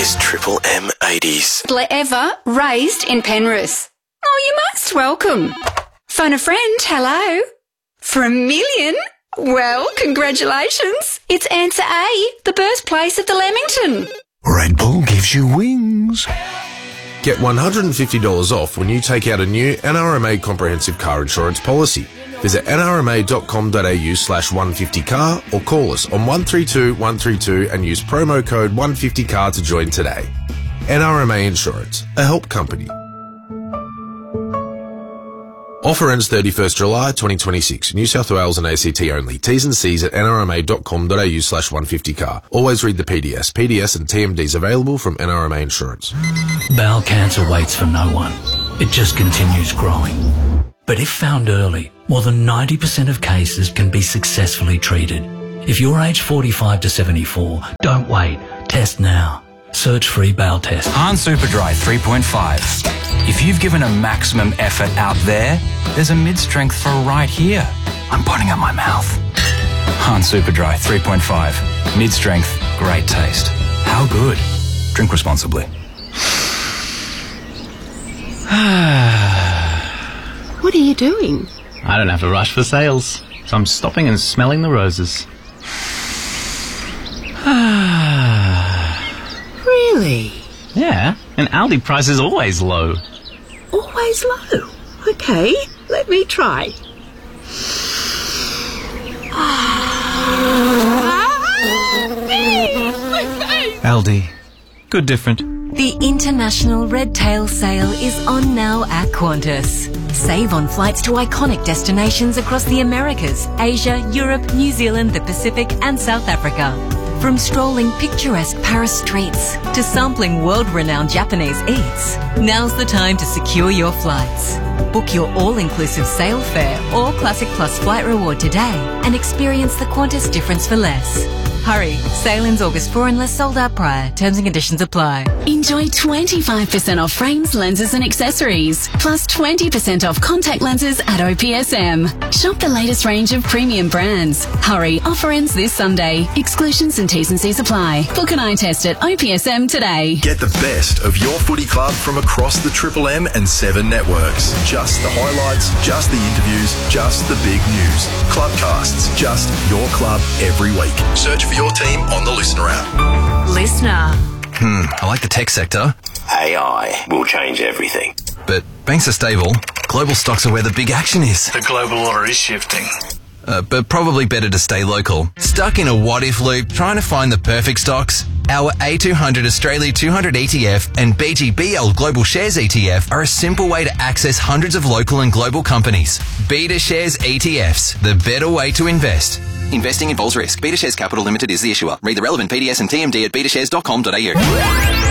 is Triple M 80s. Ever raised in Penrith. Oh, you most welcome. Phone a friend, hello. For $1 million? Well, congratulations. It's answer A, the birthplace of the Lamington. Red Bull gives you wings. Get $150 off when you take out a new NRMA comprehensive car insurance policy. Visit nrma.com.au/150car or call us on 132 132 and use promo code 150car to join today. NRMA Insurance, a help company. Offer ends 31st July 2026. New South Wales and ACT only. T's and C's at nrma.com.au/150car. Always read the PDS. PDS and TMDs available from NRMA Insurance. Bowel cancer waits for no one. It just continues growing. But if found early, more than 90% of cases can be successfully treated. If you're aged 45 to 74, don't wait. Test now. Search free bowel test. Han Superdry 3.5. If you've given a maximum effort out there, there's a mid-strength for right here. I'm putting up my mouth. Han Superdry 3.5. Mid-strength, great taste. How good? Drink responsibly. What are you doing? I don't have to rush for sales, so I'm stopping and smelling the roses. Really? Yeah, and Aldi price is always low. Always low? Okay, let me try. Aldi. Good different. The International Red Tail Sale is on now at Qantas. Save on flights to iconic destinations across the Americas, Asia, Europe, New Zealand, the Pacific and South Africa. From strolling picturesque Paris streets to sampling world-renowned Japanese eats, now's the time to secure your flights. Book your all-inclusive sale fare or Classic Plus flight reward today and experience the Qantas difference for less. Hurry, sale ends August 4 unless sold out prior. Terms and conditions apply. Enjoy 25% off frames, lenses and accessories, plus 20% off contact lenses at OPSM. Shop the latest range of premium brands. Hurry, offer ends this Sunday. Exclusions and T's and C's apply. Book an eye test at OPSM today. Get the best of your footy club from across the Triple M and 7 networks. Just the highlights, just the interviews, just the big news. Clubcasts, just your club every week. Search for your team on the Listener app. Listener. I like the tech sector. AI will change everything. But banks are stable. Global stocks are where the big action is. The global order is shifting. But probably better to stay local. Stuck in a what-if loop trying to find the perfect stocks? Our A200 Australia 200 ETF and BGBL Global Shares ETF are a simple way to access hundreds of local and global companies. Beta Shares ETFs, the better way to invest. Investing involves risk. Beta Shares Capital Limited is the issuer. Read the relevant PDS and TMD at betashares.com.au.